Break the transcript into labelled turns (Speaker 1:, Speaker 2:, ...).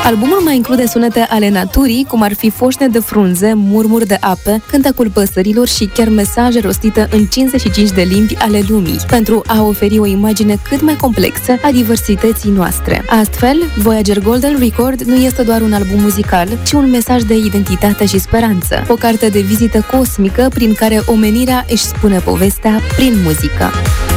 Speaker 1: Albumul mai include sunete ale naturii, cum ar fi foșne de frunze, murmuri de apă, cântecul păsărilor și chiar mesaje rostite în 55 de limbi ale lumii, pentru a oferi o imagine cât mai complexă a diversității noastre. Astfel, Voyager Golden Record nu este doar un album muzical, ci un mesaj de identitate și speranță, o carte de vizită cosmică prin care omenirea își spune povestea prin muzică.